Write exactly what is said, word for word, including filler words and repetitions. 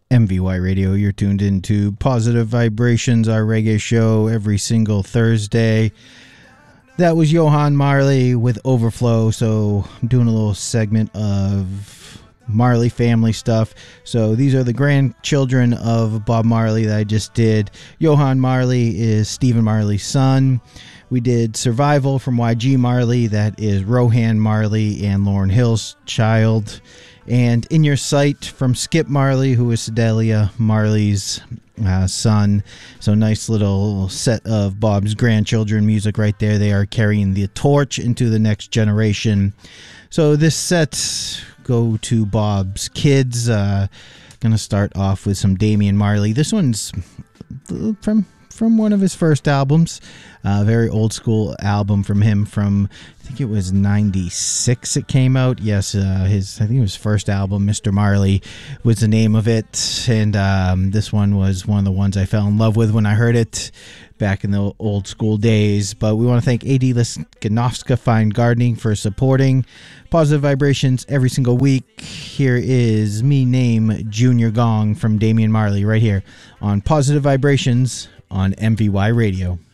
M V Y Radio. You're tuned into Positive Vibrations, our reggae show every single Thursday. That was Johan Marley with Overflow. So I'm doing a little segment of Marley family stuff. So these are the grandchildren of Bob Marley that I just did. Johan Marley is Stephen Marley's son. We did Survival from Y G Marley. That is Rohan Marley and Lauryn Hill's child. And In Your Sight from Skip Marley, who is Sedalia Marley's uh, son. So nice little set of Bob's grandchildren music right there. They are carrying the torch into the next generation. So this set go to Bob's kids. Uh, gonna start off with some Damian Marley. This one's from from one of his first albums. A uh, very old school album from him from, I think it was ninety-six it came out. Yes, uh, his I think it was his first album, Mister Marley was the name of it. And um, this one was one of the ones I fell in love with when I heard it back in the old school days. But we want to thank A D Liskanovska Fine Gardening for supporting Positive Vibrations every single week. Here is Me Name Junior Gong from Damian Marley right here on Positive Vibrations on M V Y Radio.